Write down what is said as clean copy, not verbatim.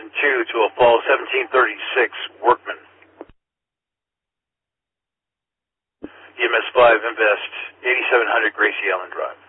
2 to a fall 1736 Workman. EMS 5 Invest 8700 Gracie Allen Drive.